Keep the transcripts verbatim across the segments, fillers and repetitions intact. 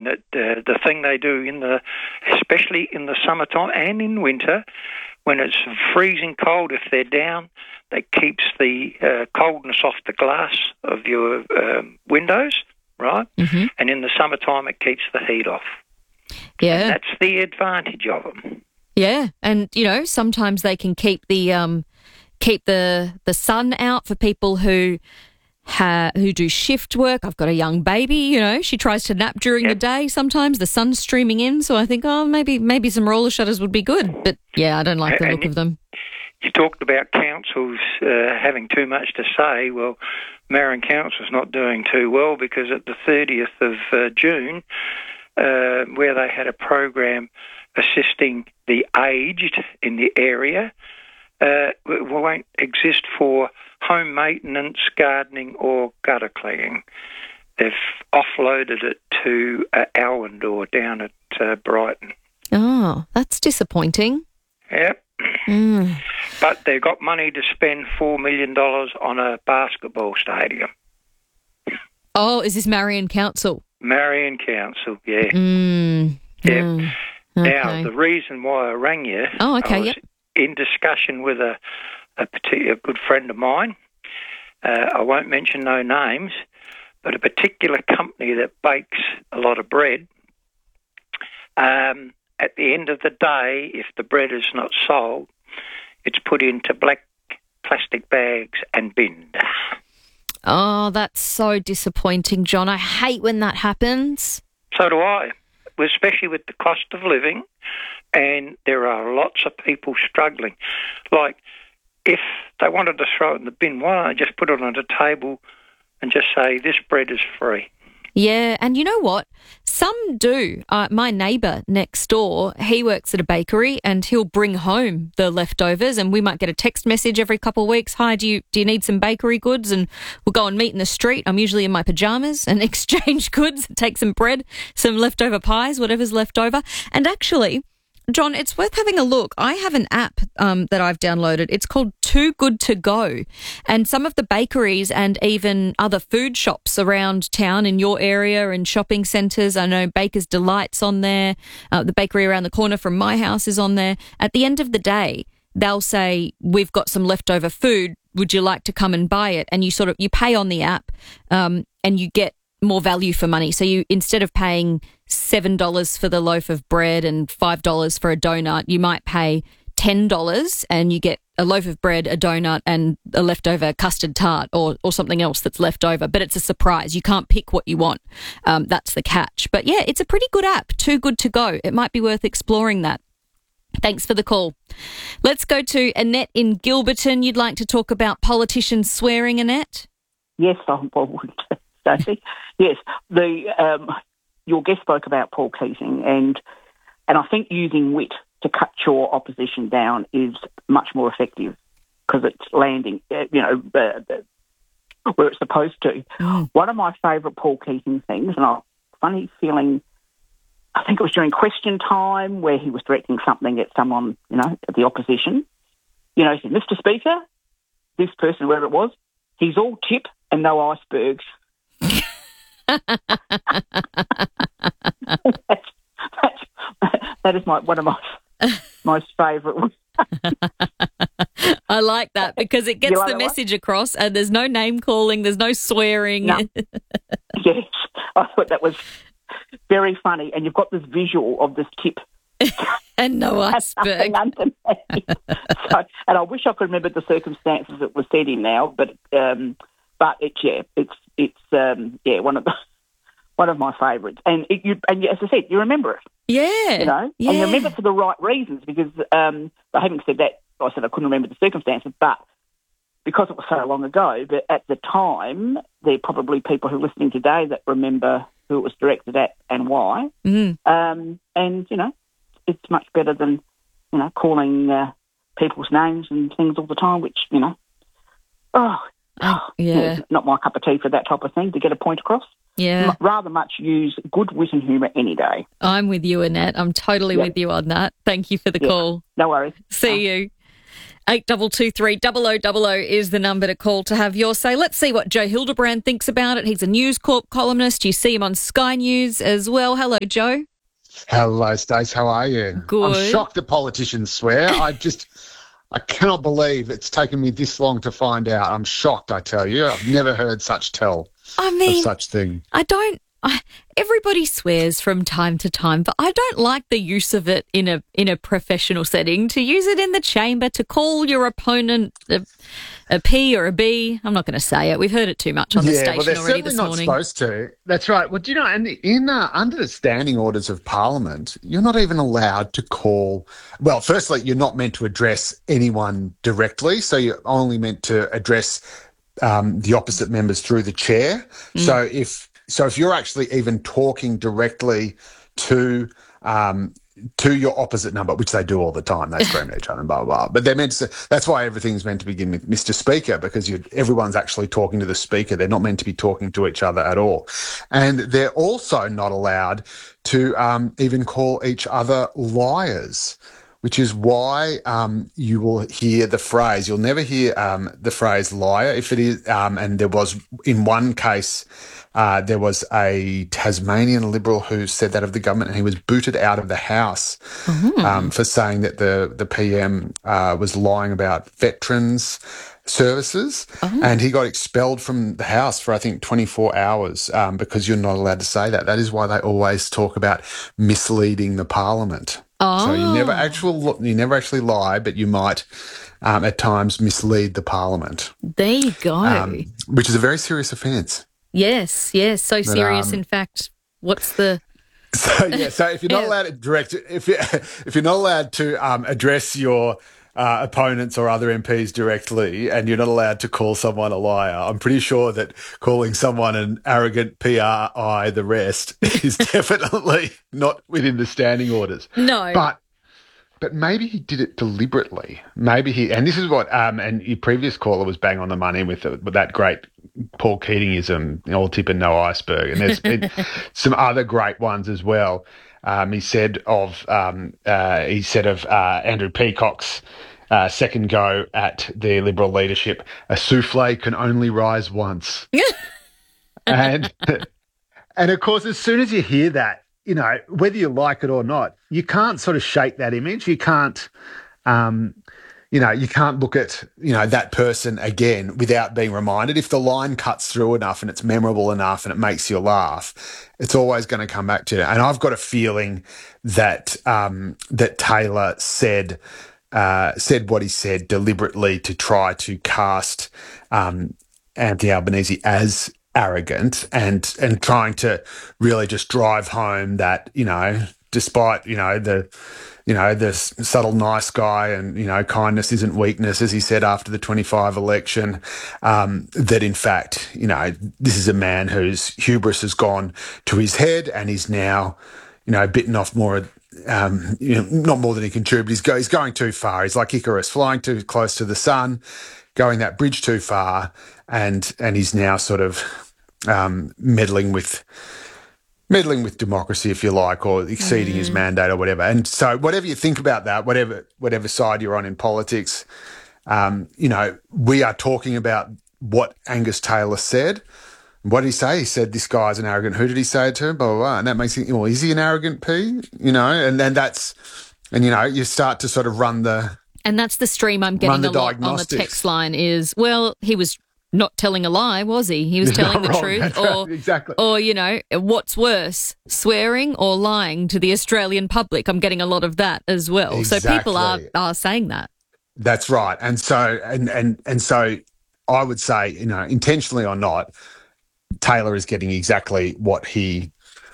that uh, the thing they do in the, especially in the summertime and in winter, when it's freezing cold, if they're down, that keeps the uh, coldness off the glass of your um, windows, right? Mm-hmm. And in the summertime, it keeps the heat off. Yeah. And that's the advantage of them. Yeah, and, you know, sometimes they can keep the um, keep the the sun out for people who ha- who do shift work. I've got a young baby, you know, she tries to nap during Yep. the day sometimes. The sun's streaming in, so I think, oh, maybe maybe some roller shutters would be good. But, yeah, I don't like the And look of them. You talked about councils uh, having too much to say. Well, Marin Council's not doing too well because at the thirtieth of uh, June, uh, where they had a program assisting the aged in the area, uh, w- won't exist for home maintenance, gardening or gutter cleaning. They've offloaded it to uh, Alwindor down at uh, Brighton. Oh, that's disappointing. Yep. Mm. But they've got money to spend four million dollars on a basketball stadium. Oh, is this Marion Council? Marion Council, yeah. Mm. Yep. Mm. Okay. Now, the reason why I rang you, Oh, okay, I was yep. in discussion with a, a, particular good friend of mine. Uh, I won't mention no names, but a particular company that bakes a lot of bread. Um, at the end of the day, if the bread is not sold, it's put into black plastic bags and binned. Oh, that's so disappointing, John. I hate when that happens. So do I, especially with the cost of living, and there are lots of people struggling. Like, if they wanted to throw it in the bin, why don't they just put it on a table and just say, this bread is free? Yeah, and you know what? Some do. Uh, my neighbour next door, he works at a bakery and he'll bring home the leftovers, and we might get a text message every couple of weeks. Hi, do you do you need some bakery goods? And we'll go and meet in the street. I'm usually in my pyjamas and exchange goods, take some bread, some leftover pies, whatever's left over. And actually, John, it's worth having a look. I have an app um, that I've downloaded. It's called Too Good To Go. And some of the bakeries and even other food shops around town in your area and shopping centres, I know Baker's Delight's on there. Uh, the bakery around the corner from my house is on there. At the end of the day, they'll say, we've got some leftover food. Would you like to come and buy it? And you sort of, you pay on the app um, and you get more value for money. So you, instead of paying seven dollars for the loaf of bread and five dollars for a donut, you might pay ten dollars and you get a loaf of bread, a donut and a leftover custard tart or, or something else that's left over. But it's a surprise. You can't pick what you want. Um, that's the catch. But yeah, it's a pretty good app. Too Good To Go. It might be worth exploring that. Thanks for the call. Let's go to Annette in Gilberton. You'd like to talk about politicians swearing, Annette? Yes, I would, Stacey. Yes, the um, your guest spoke about Paul Keating, and and I think using wit to cut your opposition down is much more effective because it's landing, uh, you know, uh, uh, where it's supposed to. Oh. One of my favourite Paul Keating things, and I funny feeling, I think it was during question time where he was directing something at someone, you know, at the opposition. You know, he said, Mister Speaker, this person, whoever it was, he's all tip and no icebergs. that's, that's, that is my one of my most favourite. I like that because it gets like the that message across and there's no name calling, there's no swearing. No. Yes, I thought that was very funny, and you've got this visual of this tip. And no iceberg. So, and I wish I could remember the circumstances it was said in now, but um, but it's yeah, it's it's um, yeah one of the one of my favourites, and it, you and as I said, you remember it, Yeah. you know, yeah. and you remember it for the right reasons because um, but having said that, I said I couldn't remember the circumstances, but because it was so long ago, but at the time, there are probably people who are listening today that remember who it was directed at and why, Mm. um, and you know. It's much better than, you know, calling uh, people's names and things all the time, which, you know, oh, Uh, yeah. it's not my cup of tea for that type of thing, to get a point across. Yeah. M- rather much use good wit and humour any day. I'm with you, Annette. I'm totally Yeah. with you on that. Thank you for the Yeah. call. No worries. See Uh, you. eight two two three, double oh double oh is the number to call to have your say. Let's see what Joe Hildebrand thinks about it. He's a News Corp columnist. You see him on Sky News as well. Hello, Joe. Hello, Stace. How are you? Good. I'm shocked that politicians swear. I just, I cannot believe it's taken me this long to find out. I'm shocked, I tell you. I've never heard such tell I mean, of such thing. I don't. I, everybody swears from time to time, but I don't like the use of it in a in a professional setting. To use it in the chamber, to call your opponent a, a P or a B. I'm not going to say it. We've heard it too much on the yeah, station well, they're already certainly this not morning. supposed to. That's right. Well, do you know, and in uh, under the standing orders of Parliament, you're not even allowed to call. Well, firstly, you're not meant to address anyone directly, so you're only meant to address um, the opposite members through the chair. Mm. So if So if you're actually even talking directly to um, to your opposite number, which they do all the time, they scream at each other and blah, blah, blah. But they're meant to, that's why everything's meant to begin with Mister Speaker, because you everyone's actually talking to the Speaker. They're not meant to be talking to each other at all. And they're also not allowed to um, even call each other liars, which is why um, you will hear the phrase, you'll never hear um, the phrase liar if it is, um, and there was, in one case, uh, there was a Tasmanian Liberal who said that of the government, and he was booted out of the House mm-hmm. um, for saying that the, the P M uh, was lying about veterans' services, oh. and he got expelled from the House for, I think, twenty-four hours um, because you're not allowed to say that. That is why they always talk about misleading the Parliament. Oh. So you never actual you never actually lie, but you might um, at times mislead the Parliament. There you go. Um, which is a very serious offence. Yes, yes, so serious. But, um, in fact, what's the? So yeah, so if you're not yeah. allowed to direct, if you if you're not allowed to um, address your uh, opponents or other M Ps directly, and you're not allowed to call someone a liar, I'm pretty sure that calling someone an arrogant P R I, the rest, is definitely not within the standing orders. No, but but maybe he did it deliberately. Maybe he, and this is what, um, and your previous caller was bang on the money with, the, with that great Paul Keatingism, all tip and no iceberg, and there's been some other great ones as well. Um, he said of um, uh, he said of uh, Andrew Peacock's uh, second go at the Liberal leadership, a souffle can only rise once. and and of course, as soon as you hear that, you know, whether you like it or not, you can't sort of shake that image. You can't, um, you know, you can't look at, you know, that person again without being reminded. If the line cuts through enough and it's memorable enough and it makes you laugh, it's always going to come back to you. And I've got a feeling that um, that Taylor said uh, said what he said deliberately to try to cast um, Anthony Albanese as arrogant and and trying to really just drive home that, you know, despite, you know, the you know, the subtle nice guy and, you know, kindness isn't weakness, as he said after the twenty-five election, um, that in fact, you know, this is a man whose hubris has gone to his head and he's now, you know, bitten off more, um, you know, not more than he can chew, but he's, go, he's going too far. He's like Icarus, flying too close to the sun, going that bridge too far, and and he's now sort of um, meddling with meddling with democracy, if you like, or exceeding mm. his mandate or whatever. And so whatever you think about that, whatever whatever side you're on in politics, um, you know, we are talking about what Angus Taylor said. What did he say? He said, this guy's an arrogant. Who did he say it to? Blah, blah, blah. And that makes you think, well, is he an arrogant P? You know, and then that's, and, you know, you start to sort of run the And that's the stream I'm getting a lot on the text line is, well, he was not telling a lie, was he? He was telling the wrong. truth. That's or, right. Exactly. Or, you know, what's worse, swearing or lying to the Australian public? I'm getting a lot of that as well. Exactly. So people are, are saying that. That's right. And so, and, and, and so I would say, you know, intentionally or not, Taylor is getting exactly what he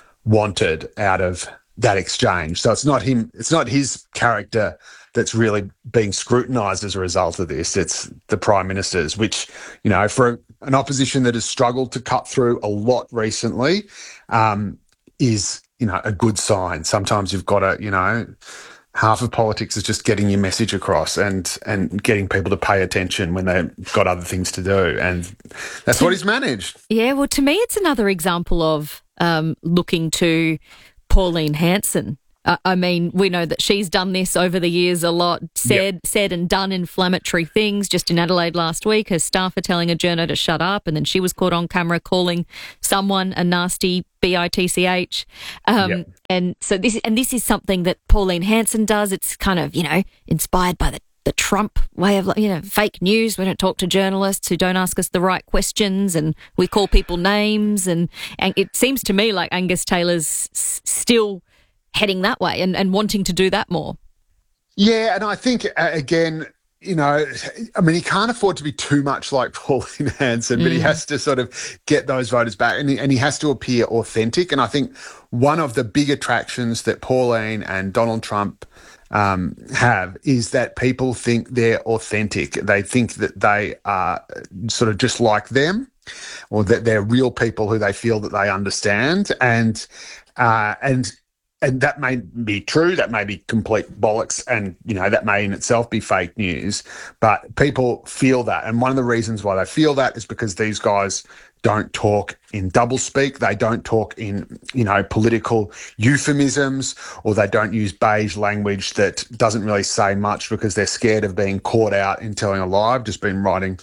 wanted out of that exchange. So it's not him, it's not his character that's really being scrutinised as a result of this. It's the Prime Minister's, which, you know, for an opposition that has struggled to cut through a lot recently, um, is, you know, a good sign. Sometimes you've got to, you know, half of politics is just getting your message across and and getting people to pay attention when they've got other things to do. And that's what he's managed. Yeah, well, to me, it's another example of um, looking to Pauline Hanson Uh, I mean, we know that she's done this over the years a lot, said yep. said and done inflammatory things. Just in Adelaide last week, her staff are telling a journo to shut up, and then she was caught on camera calling someone a nasty B I T C H. Um, yep. And so this and this is something that Pauline Hanson does. It's kind of, you know, inspired by the the Trump way of, you know, fake news. We don't talk to journalists who don't ask us the right questions, and we call people names. And, and it seems to me like Angus Taylor's s- still heading that way and, and wanting to do that more. Yeah, and I think, uh, again, you know, I mean, he can't afford to be too much like Pauline Hanson, but mm. he has to sort of get those voters back, and he, and he has to appear authentic. And I think one of the big attractions that Pauline and Donald Trump um, have is that people think they're authentic. They think that they are sort of just like them, or that they're real people who they feel that they understand. And uh, and And that may be true, that may be complete bollocks, and, you know, that may in itself be fake news, but people feel that. And one of the reasons why they feel that is because these guys don't talk in doublespeak, they don't talk in, you know, political euphemisms, or they don't use beige language that doesn't really say much because they're scared of being caught out in telling a lie. I've just been writing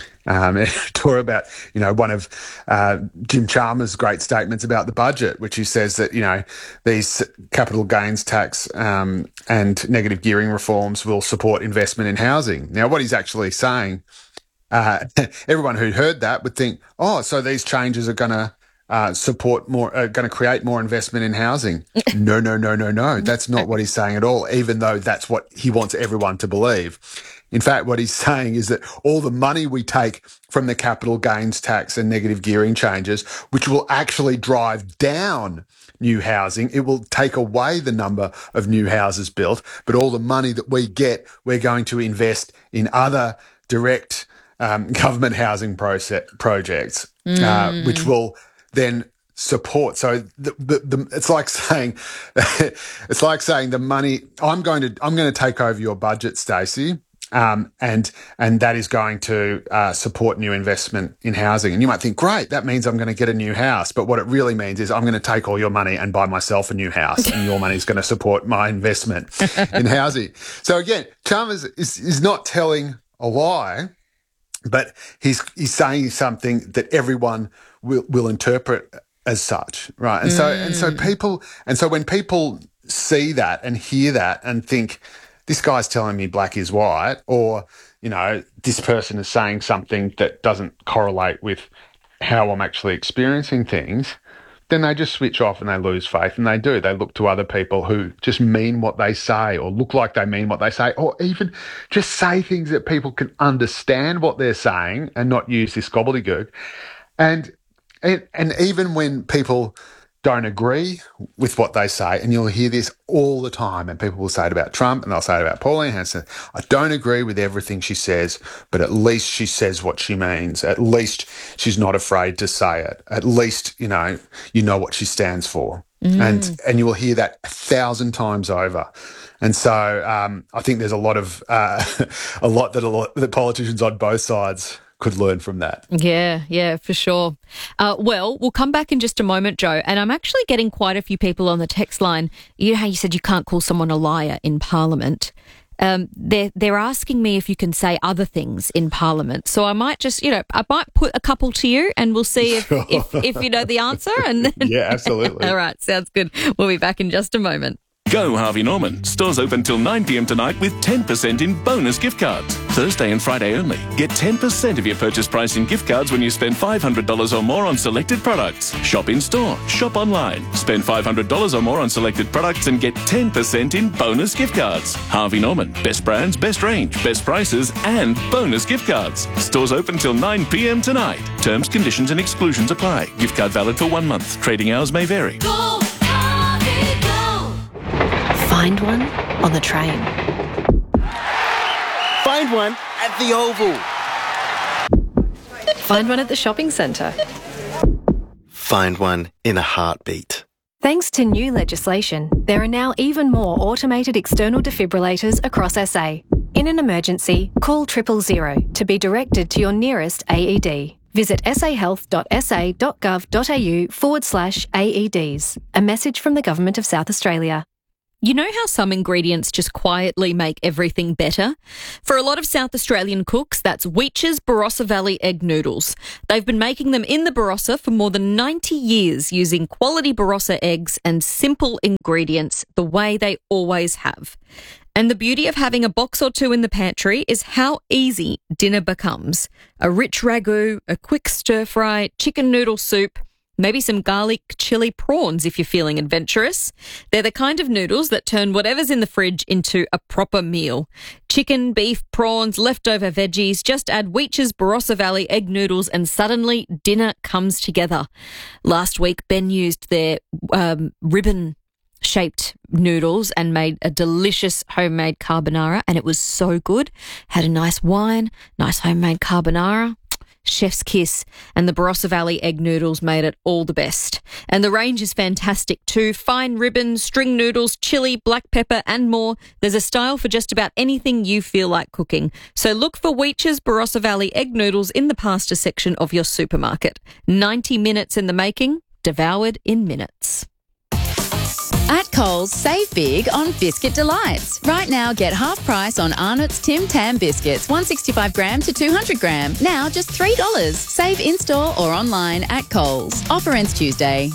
Um, talk about, you know, one of uh, Jim Chalmers' great statements about the budget, which he says that, you know, these capital gains tax um, and negative gearing reforms will support investment in housing. Now, what he's actually saying, uh, everyone who heard that would think, oh, so these changes are going to uh, support more, are going to create more investment in housing. No, no, no, no, no. That's not what he's saying at all, even though that's what he wants everyone to believe. In fact, what he's saying is that all the money we take from the capital gains tax and negative gearing changes, which will actually drive down new housing, it will take away the number of new houses built, but all the money that we get, we're going to invest in other direct um, government housing proce- projects, mm. uh, which will then support. So the, the, the, it's like saying, it's like saying the money, I'm going to, I'm going to take over your budget, Stacey. Um, and and that is going to uh, support new investment in housing. And you might think, great, that means I'm going to get a new house. But what it really means is I'm going to take all your money and buy myself a new house, and your money is going to support my investment in housing. So again, Chalmers is, is not telling a lie, but he's he's saying something that everyone will, will interpret as such, right? And mm. so and so people and so when people see that and hear that and think, this guy's telling me black is white, or, you know, this person is saying something that doesn't correlate with how I'm actually experiencing things, then they just switch off and they lose faith, and they do. They look to other people who just mean what they say, or look like they mean what they say, or even just say things that people can understand what they're saying and not use this gobbledygook. And and, and even when people don't agree with what they say, and you'll hear this all the time, and people will say it about Trump and they'll say it about Pauline Hanson, I don't agree with everything she says, but at least she says what she means. At least she's not afraid to say it. At least, you know, you know what she stands for. Mm. And and you will hear that a thousand times over. And so um, I think there's a lot of uh, a lot that a lot that politicians on both sides could learn from that. Yeah, yeah, for sure. Uh, well, we'll come back in just a moment, Joe, and I'm actually getting quite a few people on the text line. You know how you said you can't call someone a liar in Parliament? Um, they're, they're asking me if you can say other things in Parliament. So I might just, you know, I might put a couple to you, and we'll see if, sure. if, if you know the answer. And then... Yeah, absolutely. All right, sounds good. We'll be back in just a moment. Go Harvey Norman. Stores open till nine p.m. tonight with ten percent in bonus gift cards. Thursday and Friday only. Get ten percent of your purchase price in gift cards when you spend five hundred dollars or more on selected products. Shop in store. Shop online. Spend five hundred dollars or more on selected products and get ten percent in bonus gift cards. Harvey Norman. Best brands, best range, best prices, and bonus gift cards. Stores open till nine p.m. tonight. Terms, conditions and exclusions apply. Gift card valid for one month. Trading hours may vary. Go, Harvey, go. Find one on the train. Find one at the Oval. Find one at the shopping centre. Find one in a heartbeat. Thanks to new legislation, there are now even more automated external defibrillators across S A. In an emergency, call triple zero to be directed to your nearest A E D. Visit sahealth.sa.gov.au forward slash AEDs. A message from the Government of South Australia. You know how some ingredients just quietly make everything better? For a lot of South Australian cooks, that's Weech's Barossa Valley egg noodles. They've been making them in the Barossa for more than ninety years using quality Barossa eggs and simple ingredients the way they always have. And the beauty of having a box or two in the pantry is how easy dinner becomes. A rich ragu, a quick stir-fry, chicken noodle soup, maybe some garlic chili prawns if you're feeling adventurous. They're the kind of noodles that turn whatever's in the fridge into a proper meal. Chicken, beef, prawns, leftover veggies, just add Weech's Barossa Valley egg noodles and suddenly dinner comes together. Last week, Ben used their um, ribbon-shaped noodles and made a delicious homemade carbonara, and it was so good. Had a nice wine, nice homemade carbonara. Chef's kiss, and the Barossa Valley egg noodles made it all the best. And the range is fantastic too. Fine ribbon, string noodles, chili, black pepper and more. There's a style for just about anything you feel like cooking. So look for Weech's Barossa Valley egg noodles in the pasta section of your supermarket. ninety minutes in the making, devoured in minutes. At Coles, save big on Biscuit Delights. Right now, get half price on Arnott's Tim Tam biscuits, one sixty-five gram to two hundred gram. Now just three dollars. Save in-store or online at Coles. Offer ends Tuesday.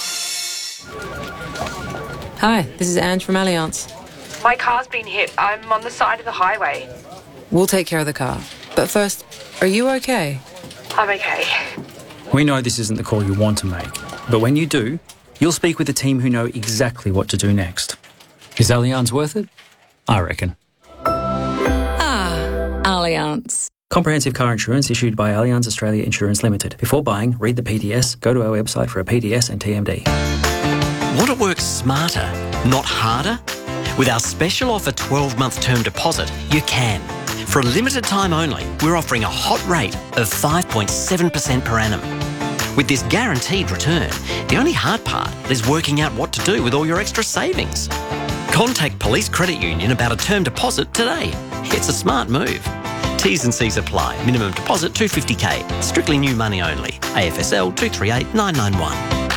Hi, this is Ange from Allianz. My car's been hit. I'm on the side of the highway. We'll take care of the car. But first, are you okay? I'm okay. We know this isn't the call you want to make, but when you do, you'll speak with a team who know exactly what to do next. Is Allianz worth it? I reckon. Ah, Allianz. Comprehensive car insurance issued by Allianz Australia Insurance Limited. Before buying, read the P D S, go to our website for a P D S and T M D. Want to work smarter, not harder? With our special offer twelve-month term deposit, you can. For a limited time only, we're offering a hot rate of five point seven percent per annum. With this guaranteed return, the only hard part is working out what to do with all your extra savings. Contact Police Credit Union about a term deposit today. It's a smart move. T's and C's apply. Minimum deposit two hundred fifty thousand. Strictly new money only. A F S L two three eight nine nine one.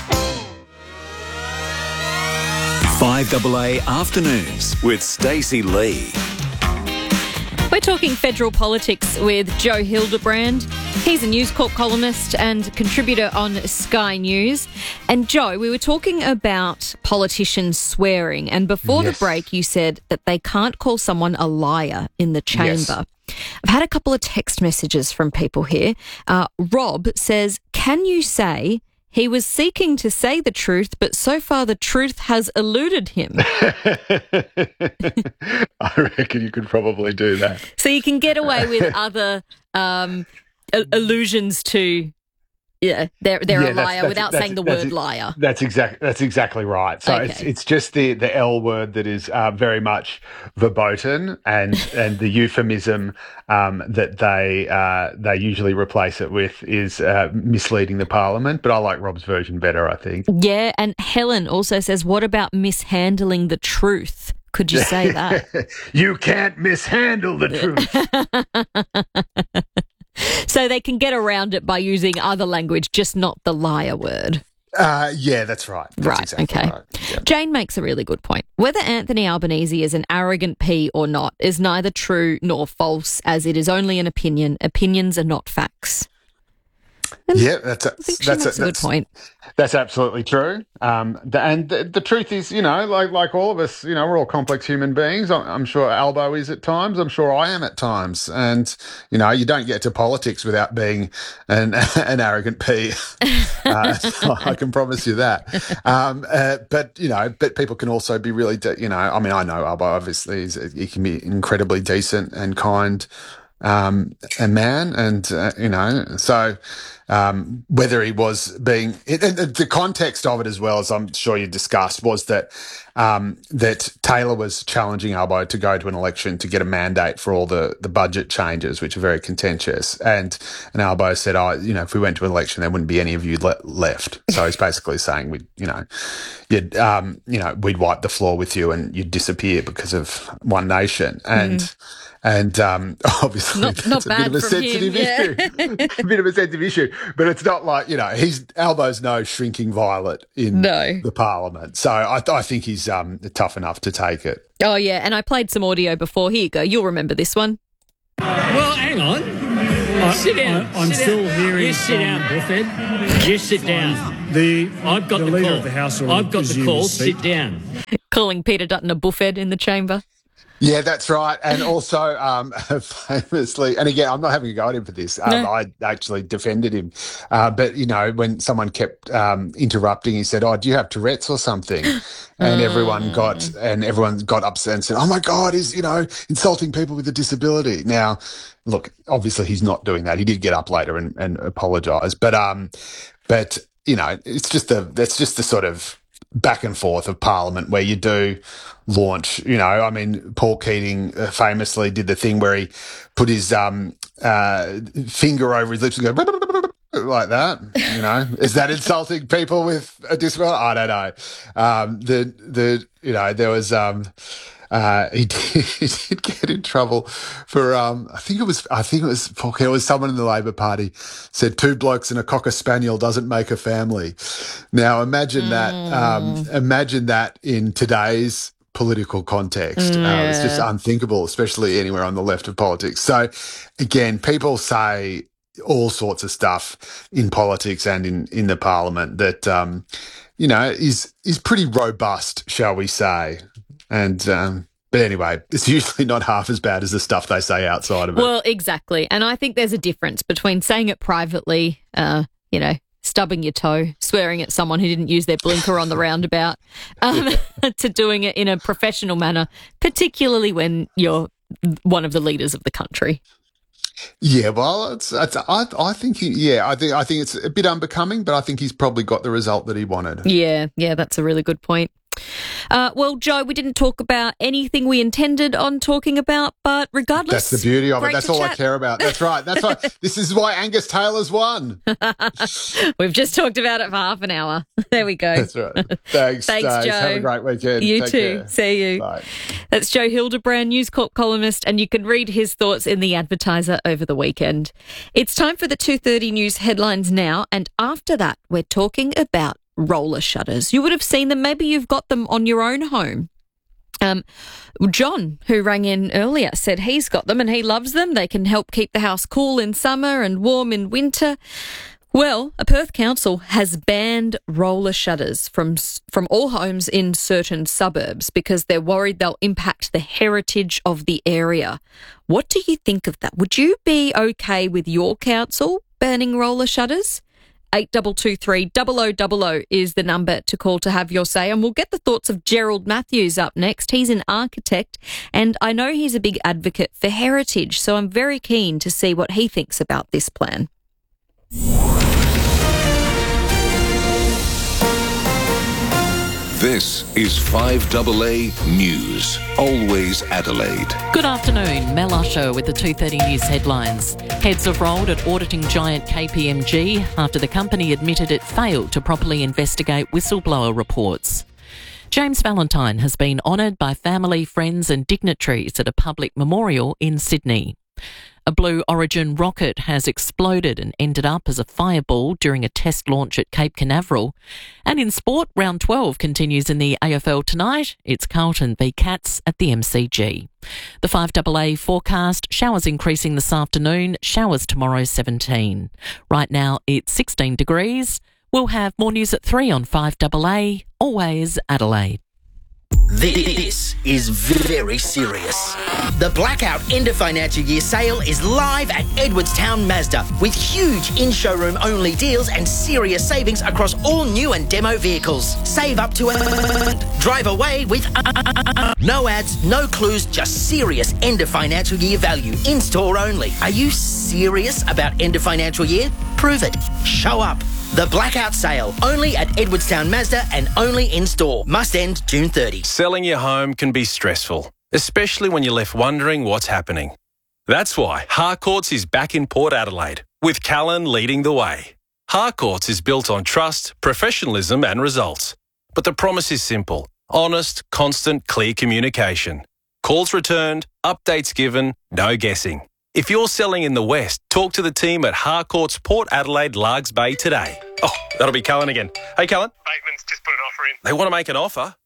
five A A Afternoons with Stacey Lee. We're talking federal politics with Joe Hildebrand. He's a News Corp columnist and contributor on Sky News. And Joe, we were talking about politicians swearing, and before yes. the break you said that they can't call someone a liar in the chamber. Yes. I've had a couple of text messages from people here. Uh, Rob says, can you say he was seeking to say the truth, but so far the truth has eluded him? I reckon you could probably do that. So you can get away with other um, allusions to, yeah, they're, they're yeah, a liar that's, that's, without that's, saying the that's, word that's, liar. That's exactly that's exactly right. So okay. it's it's just the, the L word that is uh, very much verboten, and and the euphemism um, that they uh, they usually replace it with is uh, misleading the Parliament. But I like Rob's version better, I think. Yeah, and Helen also says, what about mishandling the truth? Could you say that? You can't mishandle the truth. So they can get around it by using other language, just not the liar word. Uh, yeah, that's right. That's right, exactly okay. Right. Yeah. Jane makes a really good point. Whether Anthony Albanese is an arrogant P or not is neither true nor false, as it is only an opinion. Opinions are not facts. And yeah, that's a, I think she that's makes a, a that's, good point. That's absolutely true. Um, the, and the, the truth is, you know, like like all of us, you know, we're all complex human beings. I'm, I'm sure Albo is at times. I'm sure I am at times. And you know, you don't get to politics without being an an arrogant P. uh, so I can promise you that. Um, uh, but you know, but people can also be really, de- you know, I mean, I know Albo obviously is, he can be incredibly decent and kind. Um, a man, and uh, you know, so um, whether he was being it, it, the context of it, as well as I'm sure you discussed, was that um, that Taylor was challenging Albo to go to an election to get a mandate for all the, the budget changes, which are very contentious, and and Albo said, "Oh, you know, if we went to an election, there wouldn't be any of you le- left." So he's basically saying, "We, you know, you'd, um, you know, we'd wipe the floor with you, and you'd disappear because of One Nation," and. Mm. And um, obviously, not, that's not a bad bit of a sensitive him, yeah. issue. A bit of a sensitive issue. but it's not like, you know, he's Albo's no shrinking violet in No. the parliament. So I, I think he's um, tough enough to take it. Oh, yeah, and I played some audio before. Here you go. You'll remember this one. Well, hang on. Uh, sit down. I, I'm sit still down. hearing. Just sit down, Buffett. Just sit down. The I've got the, the leader call. of the House. I've got the call. Sit down. Calling Peter Dutton a buffhead in the chamber. Yeah, that's right. And also, um, famously, and again, I'm not having a go at him for this. Um, no. I actually defended him. Uh, but, you know, when someone kept um, interrupting, he said, oh, do you have Tourette's or something? And mm. everyone got and everyone got upset and said, oh, my God, he's, you know, insulting people with a disability. Now, look, obviously he's not doing that. He did get up later and, and apologise. But, um, but you know, it's just the that's just the sort of back and forth of Parliament where you do launch, you know, I mean, Paul Keating famously did the thing where he put his um, uh, finger over his lips and go like that, you know. Is that insulting people with a disability? I don't know. Um, the, the you know, there was... Um, Uh, he, did, he did get in trouble for, um, I think it was, I think it was, it was someone in the Labor Party said two blokes and a cocker spaniel doesn't make a family. Now imagine mm. that, um, imagine that in today's political context. Yeah. Uh, it's just unthinkable, especially anywhere on the left of politics. So again, people say all sorts of stuff in politics and in, in the Parliament that, um, you know, is, is pretty robust, shall we say. And, um, but anyway, it's usually not half as bad as the stuff they say outside of it. Well, exactly. And I think there's a difference between saying it privately, uh, you know, stubbing your toe, swearing at someone who didn't use their blinker on the roundabout, um, to doing it in a professional manner, particularly when you're one of the leaders of the country. Yeah, well, it's, it's I, I think he, yeah, I think I think it's a bit unbecoming, but I think he's probably got the result that he wanted. Yeah, yeah, that's a really good point. Uh, well, Joe, we didn't talk about anything we intended on talking about, but regardless, that's the beauty of it. That's all chat. I care about. That's right. That's why. This is why Angus Taylor's won. We've just talked about it for half an hour. There we go. That's right. Thanks, Thanks, Dave. Joe. Have a great weekend. You Take too. Care. See you. Bye. That's Joe Hildebrand, News Corp columnist, and you can read his thoughts in The Advertiser over the weekend. It's time for the two thirty news headlines now, and after that, we're talking about roller shutters. You would have seen them. Maybe you've got them on your own home. Um, John, who rang in earlier, said he's got them and he loves them. They can help keep the house cool in summer and warm in winter. Well, a Perth council has banned roller shutters from from all homes in certain suburbs because they're worried they'll impact the heritage of the area. What do you think of that? Would you be okay with your council banning roller shutters? eight two two three, zero zero zero zero is the number to call to have your say. And we'll get the thoughts of Gerald Matthews up next. He's an architect and I know he's a big advocate for heritage, so I'm very keen to see what he thinks about this plan. This is five A A News, always Adelaide. Good afternoon, Mel Usher with the two thirty News headlines. Heads have rolled at auditing giant K P M G after the company admitted it failed to properly investigate whistleblower reports. James Valentine has been honoured by family, friends and dignitaries at a public memorial in Sydney. A Blue Origin rocket has exploded and ended up as a fireball during a test launch at Cape Canaveral. And in sport, round twelve continues in the A F L tonight. It's Carlton v Cats at the M C G. The five A A forecast, showers increasing this afternoon, showers tomorrow seventeen. Right now it's sixteen degrees. We'll have more news at three on five A A, always Adelaide. This is very serious. The Blackout End of Financial Year sale is live at Edwardstown Mazda with huge in-showroom only deals and serious savings across all new and demo vehicles. Save up to a... Drive away with... No ads, no clues, just serious end of financial year value. In-store only. Are you serious about end of financial year? Prove it. Show up. The Blackout Sale, only at Edwardstown Mazda and only in-store. Must end June thirtieth. Selling your home can be stressful, especially when you're left wondering what's happening. That's why Harcourts is back in Port Adelaide, with Callan leading the way. Harcourts is built on trust, professionalism and results. But the promise is simple: honest, constant, clear communication. Calls returned, updates given, no guessing. If you're selling in the West, talk to the team at Harcourts Port Adelaide Largs Bay today. Oh, that'll be Cullen again. Hey, Cullen. Bateman's just put an offer in. They want to make an offer?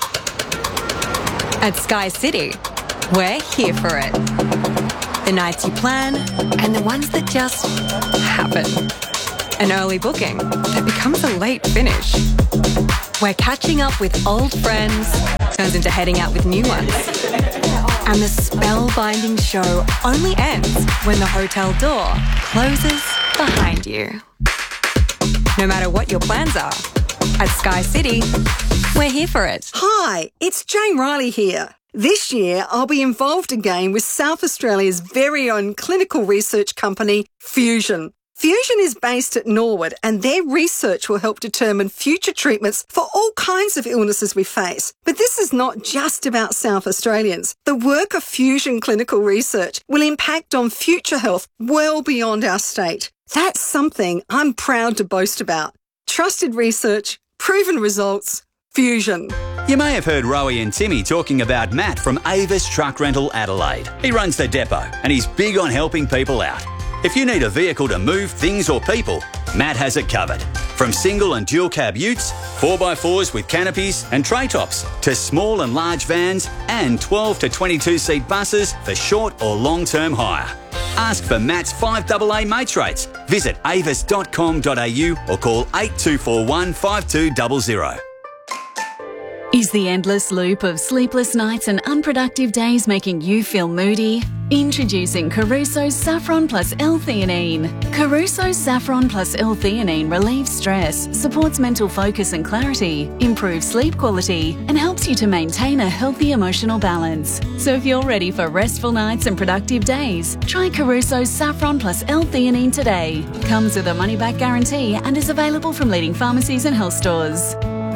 At Sky City, we're here for it. The nights you plan and the ones that just happen. An early booking that becomes a late finish. Where catching up with old friends turns into heading out with new ones. And the spellbinding show only ends when the hotel door closes behind you. No matter what your plans are, at Sky City, we're here for it. Hi, it's Jane Riley here. This year, I'll be involved again with South Australia's very own clinical research company, Fusion. Fusion is based at Norwood, and their research will help determine future treatments for all kinds of illnesses we face. But this is not just about South Australians. The work of Fusion Clinical Research will impact on future health well beyond our state. That's something I'm proud to boast about. Trusted research, proven results, Fusion. You may have heard Rowie and Timmy talking about Matt from Avis Truck Rental Adelaide. He runs the depot and he's big on helping people out. If you need a vehicle to move things or people, Matt has it covered. From single and dual cab utes, four by fours with canopies and tray tops, to small and large vans and twelve to twenty-two seat buses for short or long-term hire. Ask for Matt's five double A mates rates. Visit avis dot com dot a u or call eight two four one, five two zero zero. Is the endless loop of sleepless nights and unproductive days making you feel moody? Introducing Caruso's Saffron Plus L-theanine. Caruso's Saffron Plus L-theanine relieves stress, supports mental focus and clarity, improves sleep quality, and helps you to maintain a healthy emotional balance. So if you're ready for restful nights and productive days, try Caruso's Saffron Plus L-theanine today. Comes with a money-back guarantee and is available from leading pharmacies and health stores.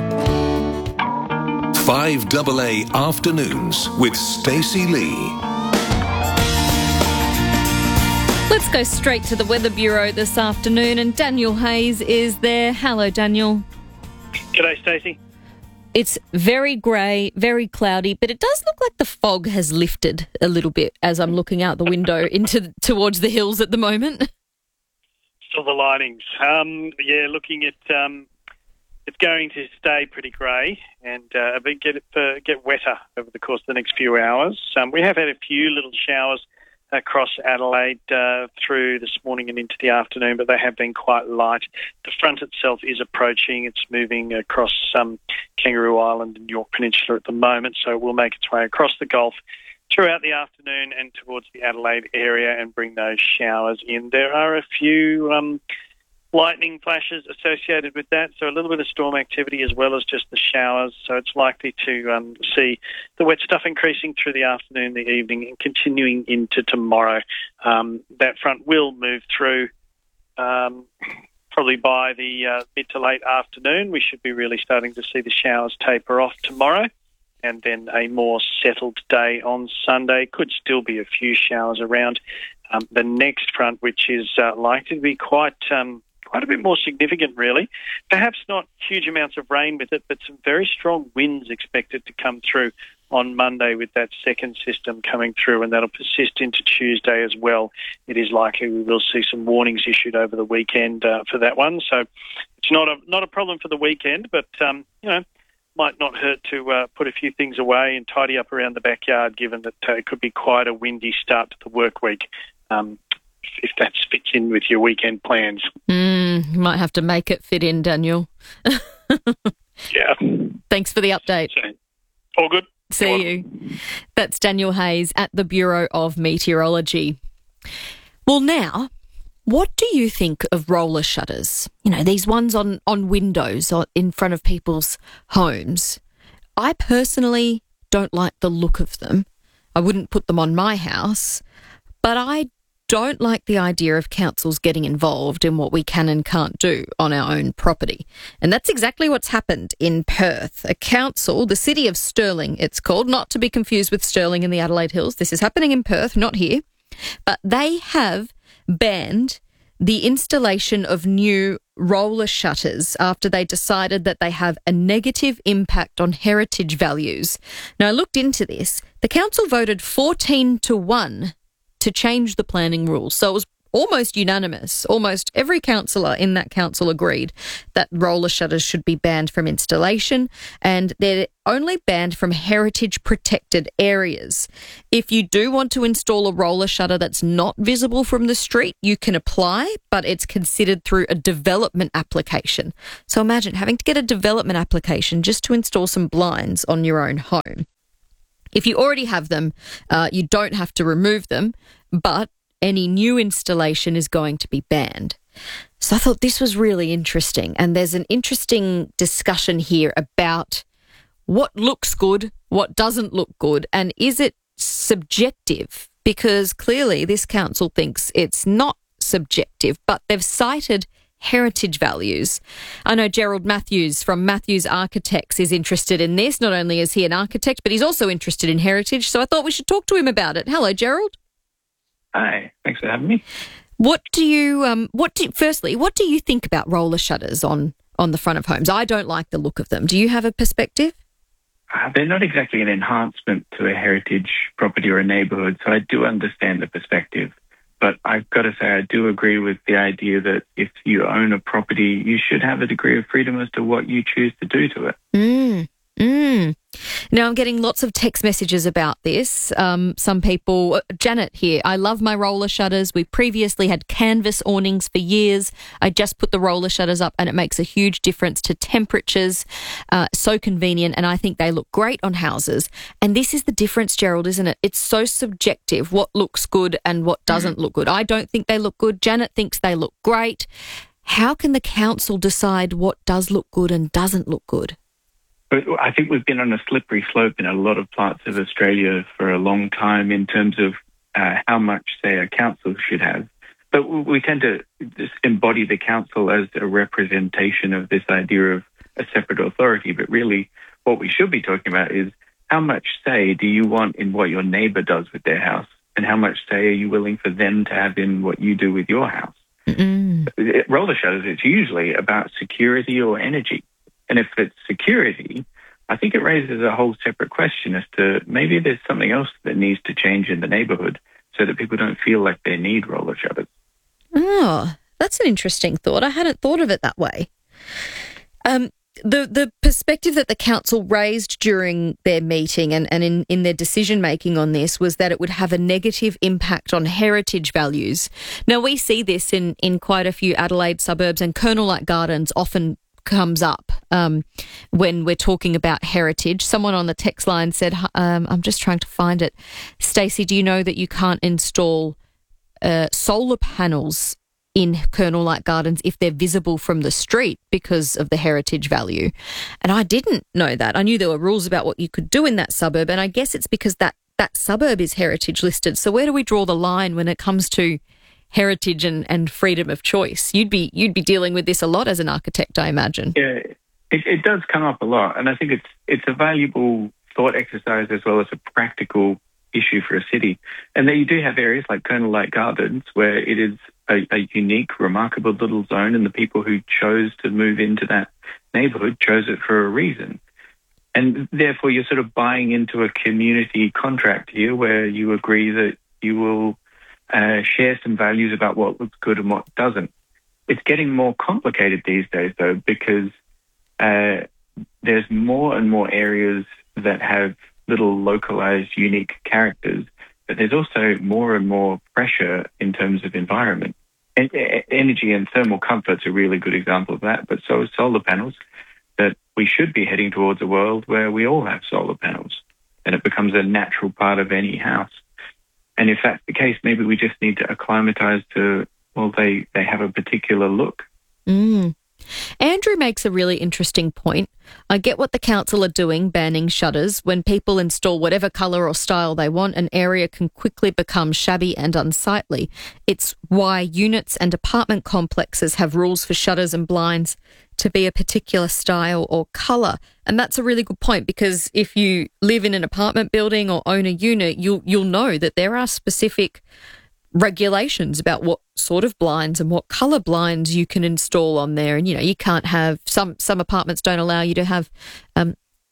five double A Afternoons with Stacey Lee. Let's go straight to the Weather Bureau this afternoon, and Daniel Hayes is there. Hello, Daniel. G'day, Stacey. It's very grey, very cloudy, but it does look like the fog has lifted a little bit as I'm looking out the window into towards the hills at the moment. Silver linings. Um, yeah, looking at um, it's going to stay pretty grey and uh, a bit get uh, get wetter over the course of the next few hours. Um, we have had a few little showers across Adelaide uh, through this morning and into the afternoon, but they have been quite light. The front itself is approaching. It's moving across um, Kangaroo Island and York Peninsula at the moment, so it will make its way across the Gulf throughout the afternoon and towards the Adelaide area and bring those showers in. There are a few um, lightning flashes associated with that, so a little bit of storm activity as well as just the showers. So it's likely to um, see the wet stuff increasing through the afternoon, the evening, and continuing into tomorrow. Um, that front will move through um, probably by the uh, mid to late afternoon. We should be really starting to see the showers taper off tomorrow, and then a more settled day on Sunday. Could still be a few showers around. Um, the next front, which is uh, likely to be quite... Um, Quite a bit more significant, really. Perhaps not huge amounts of rain with it, but some very strong winds expected to come through on Monday with that second system coming through, and that'll persist into Tuesday as well. It is likely we will see some warnings issued over the weekend uh, for that one. So it's not a not a problem for the weekend, but um, you know, might not hurt to uh, put a few things away and tidy up around the backyard, given that uh, it could be quite a windy start to the work week. Um, if that fits in with your weekend plans. Mm, you might have to make it fit in, Daniel. Yeah. Thanks for the update. All good. See you. That's Daniel Hayes at the Bureau of Meteorology. Well, now, what do you think of roller shutters? You know, these ones on, on windows or in front of people's homes. I personally don't like the look of them. I wouldn't put them on my house, but I don't like the idea of councils getting involved in what we can and can't do on our own property. And that's exactly what's happened in Perth. A council, the City of Stirling it's called, not to be confused with Stirling in the Adelaide Hills. This is happening in Perth, not here. But they have banned the installation of new roller shutters after they decided that they have a negative impact on heritage values. Now, I looked into this. The council voted fourteen to one to change the planning rules. So it was almost unanimous. Almost every councillor in that council agreed that roller shutters should be banned from installation, and they're only banned from heritage protected areas. If you do want to install a roller shutter that's not visible from the street, you can apply, but it's considered through a development application. So imagine having to get a development application just to install some blinds on your own home. If you already have them, uh, you don't have to remove them, but any new installation is going to be banned. So I thought this was really interesting. And there's an interesting discussion here about what looks good, what doesn't look good, and is it subjective? Because clearly this council thinks it's not subjective, but they've cited heritage values. I know Gerald Matthews from Matthews Architects is interested in this. Not only is he an architect, but he's also interested in heritage. So I thought we should talk to him about it. Hello, Gerald. Hi, thanks for having me. What do you, um, what do, firstly, what do you think about roller shutters on, on the front of homes? I don't like the look of them. Do you have a perspective? Uh, they're not exactly an enhancement to a heritage property or a neighbourhood, so I do understand the perspective. But I've got to say, I do agree with the idea that if you own a property, you should have a degree of freedom as to what you choose to do to it. Mm, mm. Now, I'm getting lots of text messages about this. Um, some people, Janet here, I love my roller shutters. We previously had canvas awnings for years. I just put the roller shutters up and it makes a huge difference to temperatures. Uh, so convenient, and I think they look great on houses. And this is the difference, Gerald, isn't it? It's so subjective, what looks good and what doesn't look good. I don't think they look good. Janet thinks they look great. How can the council decide what does look good and doesn't look good? But I think we've been on a slippery slope in a lot of parts of Australia for a long time in terms of uh, how much, say, a council should have. But we tend to just embody the council as a representation of this idea of a separate authority. But really, what we should be talking about is how much say do you want in what your neighbour does with their house, and how much say are you willing for them to have in what you do with your house? Mm-mm. Roller shutters, it's usually about security or energy. And if it's security, I think it raises a whole separate question as to maybe there's something else that needs to change in the neighbourhood so that people don't feel like they need roller shutters. Oh, that's an interesting thought. I hadn't thought of it that way. Um, the the perspective that the council raised during their meeting and, and in, in their decision-making on this was that it would have a negative impact on heritage values. Now, we see this in, in quite a few Adelaide suburbs, and Colonel Light Gardens often comes up um, when we're talking about heritage. Someone on the text line said, um, I'm just trying to find it. Stacey, do you know that you can't install uh, solar panels in Colonel Light Gardens if they're visible from the street because of the heritage value? And I didn't know that. I knew there were rules about what you could do in that suburb, and I guess it's because that, that suburb is heritage listed. So where do we draw the line when it comes to heritage and, and freedom of choice? You'd be you'd be dealing with this a lot as an architect, I imagine. Yeah, it, it does come up a lot, and I think it's it's a valuable thought exercise as well as a practical issue for a city. And then you do have areas like Colonel Light Gardens where it is a, a unique, remarkable little zone, and the people who chose to move into that neighbourhood chose it for a reason. And therefore, you're sort of buying into a community contract here where you agree that you will Uh, share some values about what looks good and what doesn't. It's getting more complicated these days, though, because uh, there's more and more areas that have little localized, unique characters, but there's also more and more pressure in terms of environment. En- energy and thermal comfort's a really good example of that, but so is solar panels, that we should be heading towards a world where we all have solar panels, and it becomes a natural part of any house. And if that's the case, maybe we just need to acclimatise to, well, they, they have a particular look. Mm. Andrew makes a really interesting point. I get what the council are doing, banning shutters. When people install whatever colour or style they want, an area can quickly become shabby and unsightly. It's why units and apartment complexes have rules for shutters and blinds to be a particular style or colour. And that's a really good point, because if you live in an apartment building or own a unit, you'll you'll know that there are specific regulations about what sort of blinds and what colour blinds you can install on there. And, you know, you can't have, some some apartments don't allow you to have um,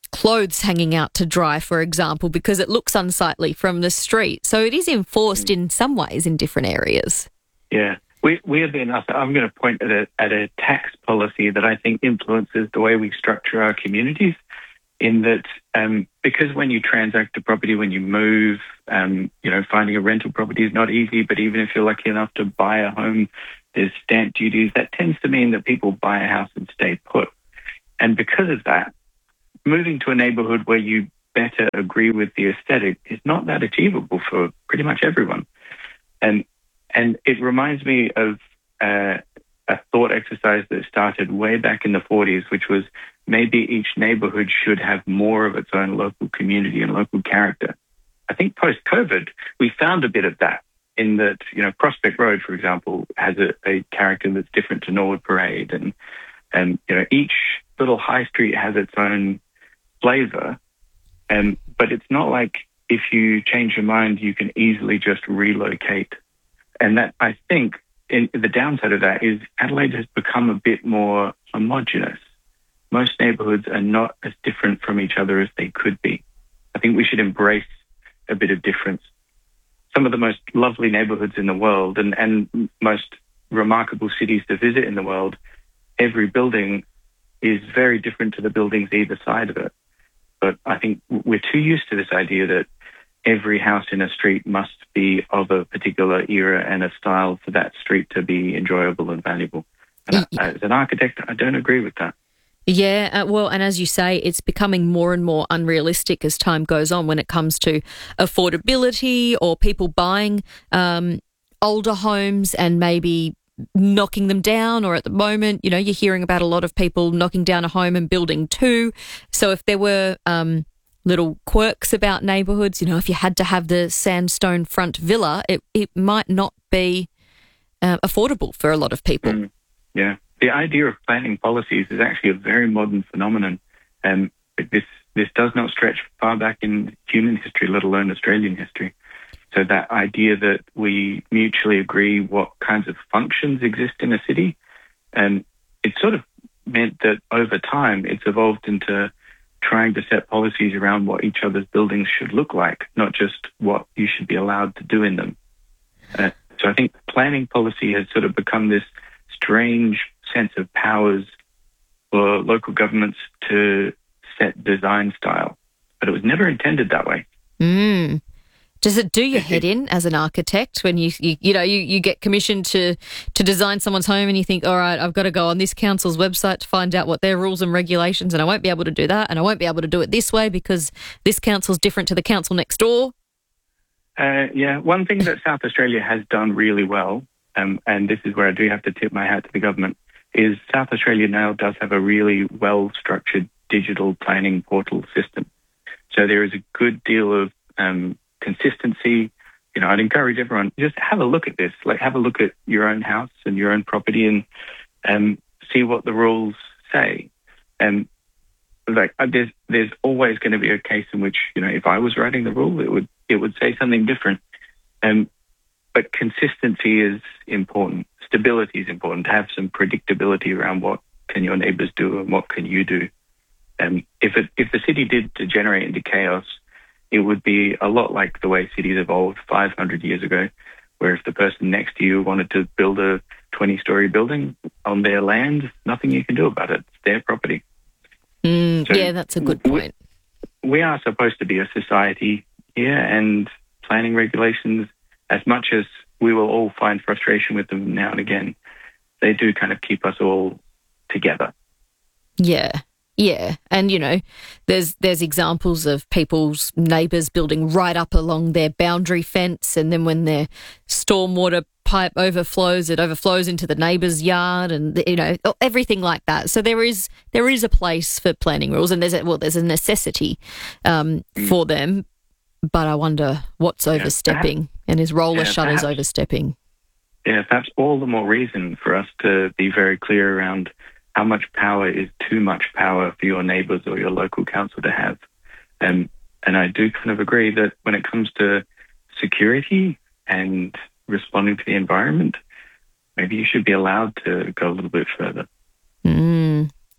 clothes hanging out to dry, for example, because it looks unsightly from the street. So it is enforced in some ways in different areas. Yeah. We, weirdly enough, I'm going to point at a, at a tax policy that I think influences the way we structure our communities, in that um, because when you transact a property, when you move, um, you know, finding a rental property is not easy, but even if you're lucky enough to buy a home, there's stamp duties. That tends to mean that people buy a house and stay put. And because of that, moving to a neighbourhood where you better agree with the aesthetic is not that achievable for pretty much everyone. And and it reminds me of uh, a thought exercise that started way back in the forties, which was maybe each neighbourhood should have more of its own local community and local character. I think post-COVID, we found a bit of that in that, you know, Prospect Road, for example, has a, a character that's different to Norwood Parade. And, and, you know, each little high street has its own flavour. Um, but it's not like if you change your mind, you can easily just relocate. And that, I think, in, the downside of that is Adelaide has become a bit more homogenous. Most neighbourhoods are not as different from each other as they could be. I think we should embrace a bit of difference. Some of the most lovely neighbourhoods in the world and, and most remarkable cities to visit in the world, every building is very different to the buildings either side of it. But I think we're too used to this idea that every house in a street must be of a particular era and a style for that street to be enjoyable and valuable. And I, as an architect, I don't agree with that. Yeah, uh, well, and as you say, it's becoming more and more unrealistic as time goes on when it comes to affordability or people buying um, older homes and maybe knocking them down, or at the moment, you know, you're hearing about a lot of people knocking down a home and building two. So if there were um, little quirks about neighbourhoods, you know, if you had to have the sandstone front villa, it, it might not be uh, affordable for a lot of people. Mm, yeah. The idea of planning policies is actually a very modern phenomenon, and this this does not stretch far back in human history, let alone Australian history. So that idea that we mutually agree what kinds of functions exist in a city, and it sort of meant that over time it's evolved into trying to set policies around what each other's buildings should look like, not just what you should be allowed to do in them. Uh, so I think planning policy has sort of become this strange sense of powers for local governments to set design style, but it was never intended that way. Mm. Does it do your head in as an architect when you, you, you know, you, you get commissioned to, to design someone's home and you think, all right, I've got to go on this council's website to find out what their rules and regulations, and I won't be able to do that, and I won't be able to do it this way because this council's different to the council next door? Uh, yeah, one thing that South Australia has done really well, um, and this is where I do have to tip my hat to the government, is South Australia now does have a really well-structured digital planning portal system. So there is a good deal of um, consistency. You know, I'd encourage everyone, just have a look at this. Like, have a look at your own house and your own property and um, see what the rules say. And like, there's there's always going to be a case in which, you know, if I was writing the rule, it would it would say something different. Um, but consistency is important. Stability is important. To have some predictability around what can your neighbours do and what can you do. Um, if it if the city did degenerate into chaos, it would be a lot like the way cities evolved five hundred years ago, where if the person next to you wanted to build a twenty-storey building on their land, nothing you can do about it. It's their property. Mm, so yeah, that's a good point. We, we are supposed to be a society here, and planning regulations, as much as we will all find frustration with them now and again, they do kind of keep us all together. Yeah. Yeah, and you know, there's there's examples of people's neighbours building right up along their boundary fence, and then when their stormwater pipe overflows, it overflows into the neighbour's yard, and you know, everything like that. So there is there is a place for planning rules, and there's a, well, there's a necessity um, for them. But I wonder what's yeah, overstepping, perhaps, and is roller yeah, shutters perhaps, overstepping? Yeah, perhaps all the more reason for us to be very clear around how much power is too much power for your neighbours or your local council to have. Um, and I do kind of agree that when it comes to security and responding to the environment, maybe you should be allowed to go a little bit further. Mm.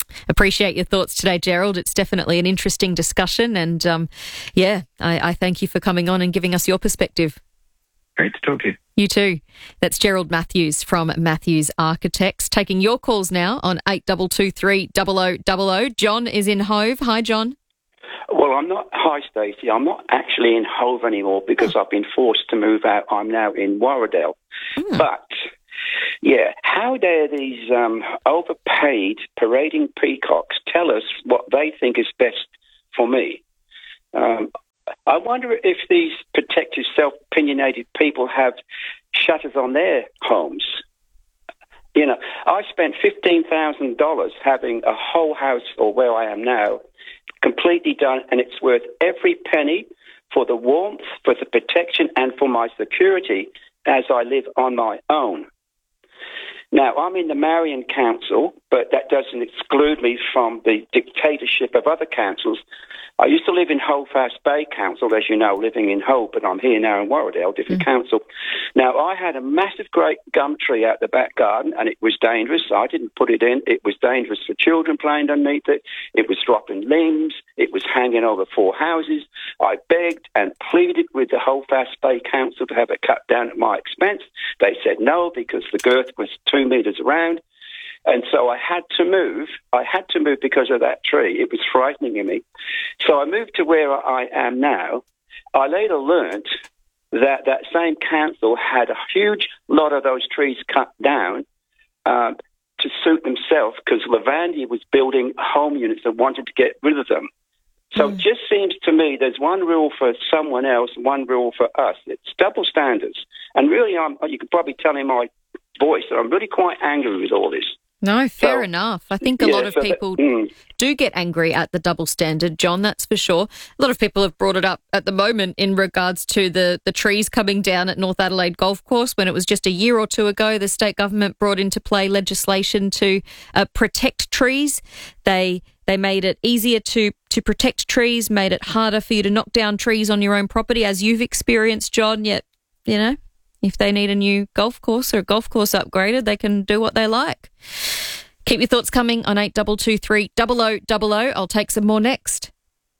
Appreciate your thoughts today, Gerald. It's definitely an interesting discussion. And, um, yeah, I, I thank you for coming on and giving us your perspective. Great to talk to you. You too. That's Gerald Matthews from Matthews Architects. Taking your calls now on eight two two three zero zero zero zero. John is in Hove. Hi, John. Well, I'm not. Hi, Stacey. I'm not actually in Hove anymore because I've been forced to move out. I'm now in Warradale. Mm. But, yeah, how dare these um, overpaid parading peacocks tell us what they think is best for me? Um, I wonder if these protective, self-opinionated people have shutters on their homes. You know, I spent fifteen thousand dollars having a whole house, or where I am now, completely done, and it's worth every penny for the warmth, for the protection, and for my security as I live on my own. Now, I'm in the Marion Council, but that doesn't exclude me from the dictatorship of other councils. I used to live in Hove-Fast Bay Council, as you know, living in Hove, but I'm here now in Warradale, different mm. council. Now, I had a massive great gum tree out the back garden, and it was dangerous. I didn't put it in. It was dangerous for children playing underneath it. It was dropping limbs. It was hanging over four houses. I begged and pleaded with the Hove-Fast Bay Council to have it cut down at my expense. They said no because the girth was two metres around. And so I had to move. I had to move because of that tree. It was frightening me. So I moved to where I am now. I later learnt that that same council had a huge lot of those trees cut down um, to suit themselves because Lavandia was building home units and wanted to get rid of them. So mm. it just seems to me there's one rule for someone else, one rule for us. It's double standards. And really, I'm, you can probably tell in my voice that I'm really quite angry with all this. No, fair so, enough. I think a yeah, lot of so people that, mm. do get angry at the double standard, John, that's for sure. A lot of people have brought it up at the moment in regards to the, the trees coming down at North Adelaide Golf Course when it was just a year or two ago. The state government brought into play legislation to uh, protect trees. They they made it easier to, to protect trees, made it harder for you to knock down trees on your own property, as you've experienced, John, yet, you know, if they need a new golf course or a golf course upgraded, they can do what they like. Keep your thoughts coming on eight two two three zero zero zero zero. I'll take some more next.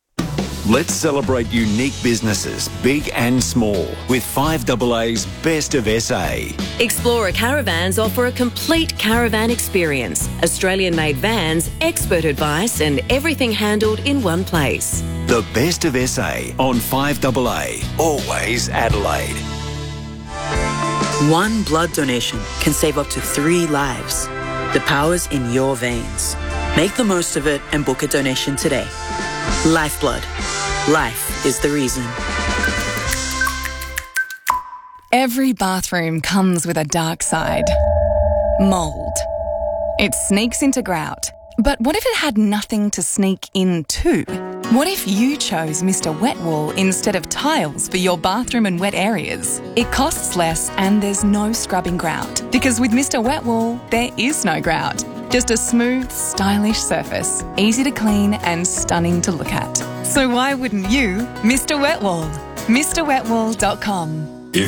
Let's celebrate unique businesses, big and small, with five A A's Best of S A. Explorer Caravans offer a complete caravan experience. Australian-made vans, expert advice and everything handled in one place. The Best of S A on five A A, always Adelaide. One blood donation can save up to three lives. The power's in your veins. Make the most of it and book a donation today. Lifeblood. Life is the reason. Every bathroom comes with a dark side. Mould. It sneaks into grout. But what if it had nothing to sneak into? What if you chose Mister Wet Wool instead of tiles for your bathroom and wet areas? It costs less and there's no scrubbing grout. Because with Mister Wet Wool, there is no grout. Just a smooth, stylish surface, easy to clean and stunning to look at. So why wouldn't you Mister Wet Wool? Mr Wet Wool dot com